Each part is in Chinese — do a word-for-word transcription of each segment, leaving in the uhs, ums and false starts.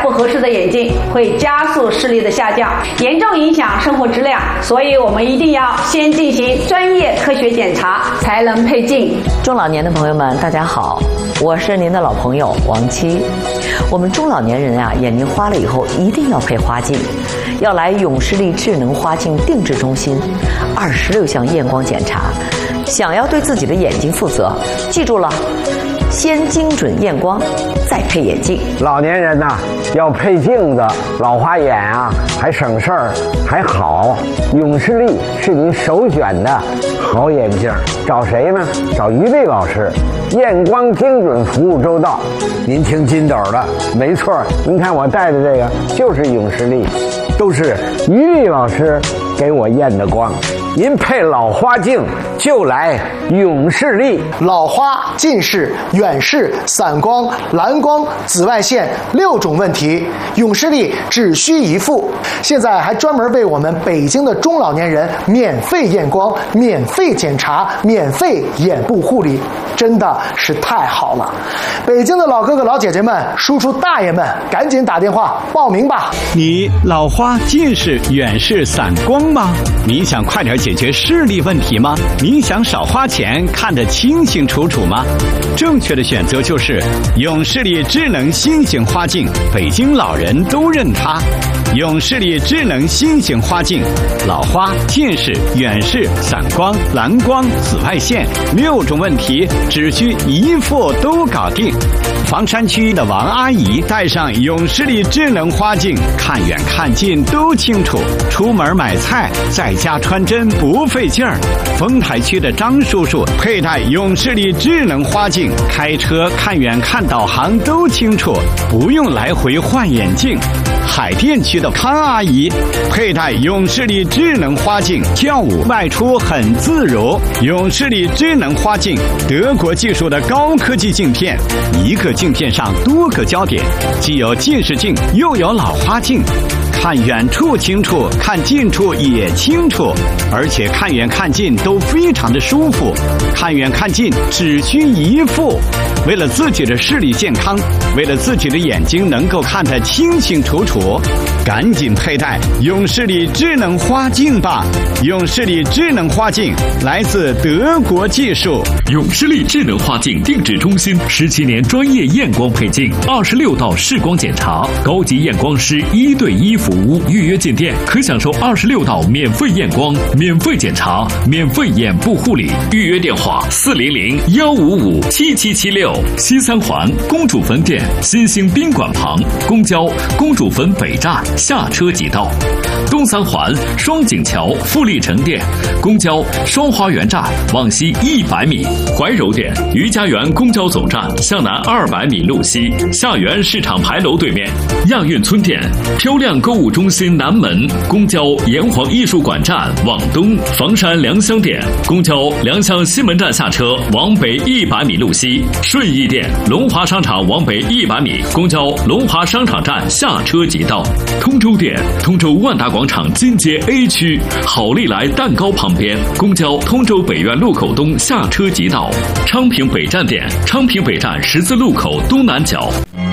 不合适的眼镜会加速视力的下降，严重影响生活质量。所以我们一定要先进行专业科学检查，才能配镜。 中老年的朋友们，大家好，我是您的老朋友王七。我们中老年人啊，眼睛花了以后一定要配花镜，要来永视力智能花镜定制中心，二十六项验光检查。想要对自己的眼睛负责，记住了，先精准验光，再配眼镜。 老年人呐、啊，要配镜子，老花眼啊，还省事儿，还好。永视力是您首选的好眼镜，找谁呢？找于丽老师，验光精准，服务周到。您听金斗的，没错，您看我戴的这个就是永视力，都是于丽老师给我验的光。您配老花镜就来永视力。 老花、近视、远视、散光、蓝光、紫外线六种问题，永视力只需一副。现在还专门为我们北京的中老年人免费验光、免费检查、免费眼部护理，真的是太好了！北京的老哥哥老姐姐们、叔叔大爷们，赶紧打电话报名吧！ 你老花、近视、远视、散光吗？你想快点解决视力问题吗？你想少花钱看得清清楚楚吗？正确的选择就是永视力智能新型花镜，北京老人都认它。永视力智能新型花镜，老花、近视、远视、散光、蓝光、紫外线六种问题只需一副都搞定。房山区的王阿姨戴上永视力智能花镜，看远看近都清楚，出门买菜在家穿针不费劲儿。丰台区的张叔叔佩戴永视力智能花镜，开车看远看导航都清楚，不用来回换眼镜。海淀区的康阿姨佩戴永视力智能花镜，跳舞外出很自如。永视力智能花镜，德国技术的高科技镜片，一个镜片上多个焦点，既有近视镜又有老花镜，看远处清楚，看近处也清楚，而且看远看近都非常的舒服，看远看近只需一副。为了自己的视力健康，为了自己的眼睛能够看得清清楚楚，赶紧佩戴永视力智能花镜吧！永视力智能花镜来自德国技术。 永视力智能花镜定制中心十七年专业验光配镜，二十六道视光检查，高级验光师一对一服务。预约进店可享受二十六道免费验光、免费检查、免费眼部护理。预约电话：四零零幺五五七七七六。西三环公主坟店新兴宾馆旁，公交公主坟北站下车即到。东三环双井桥富力城店，公交双花园站往西一百米。怀柔店余家园公交总站向南二百米路西，下园市场牌楼对面。亚运村店漂亮购物中心南门，公交炎黄艺术馆站往东。房山良乡店公交良乡西门站下车往北一百米路西。顺义店龙华商场往北一百米，公交龙华商场站下车即到。通州店通州万达广场金街 A 区好利来蛋糕旁边，公交通州北苑路口东下车即到。昌平北站店昌平北站十字路口东南角。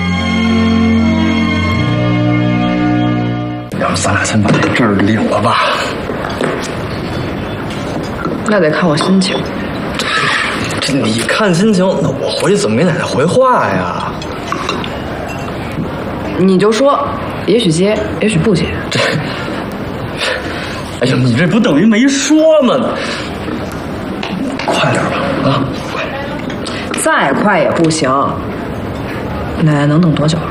要不咱俩先把这证儿领了吧？ 那得看我心情。 这你看心情，那我回去怎么给奶奶回话呀？ 你就说，也许接，也许不接。 这，哎呀，你这不等于没说吗？快点吧，啊，快点！ 再快也不行。奶奶能等多久啊？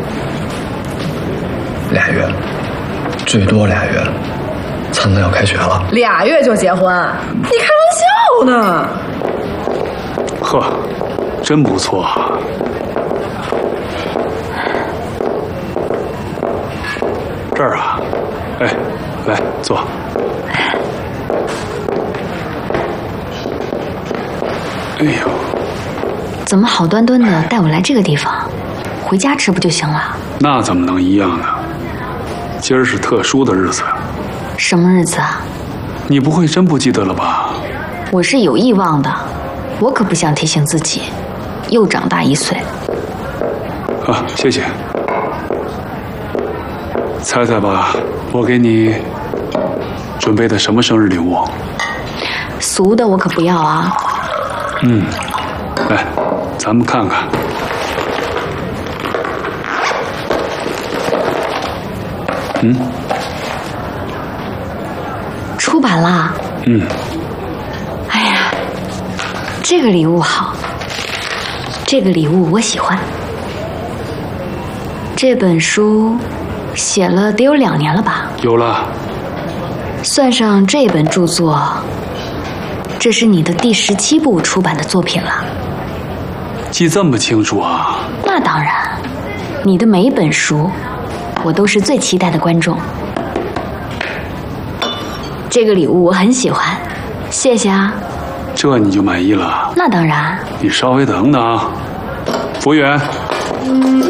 俩月，最多俩月，灿灿要开学了。 俩月就结婚？你开玩笑呢？ 呵，真不错啊！这儿啊，哎，来坐。哎呦， 怎么好端端的带我来这个地方？回家吃不就行了？ 那怎么能一样呢？今儿是特殊的日子。 什么日子啊？ 你不会真不记得了吧？ 我是有意忘的。我可不想提醒自己，又长大一岁。 啊，谢谢。 猜猜吧，我给你准备的什么生日礼物？ 俗的我可不要啊。 嗯，来，咱们看看。嗯， 出版啦。 嗯。 哎呀，这个礼物好，这个礼物我喜欢。这本书写了得有两年了吧？ 有了。 算上这本著作，这是你的第十七部出版的作品了。 记这么清楚啊？ 那当然，你的每一本书，我都是最期待的观众。这个礼物我很喜欢，谢谢啊。 这你就满意了？ 那当然。 你稍微等等啊，服务员。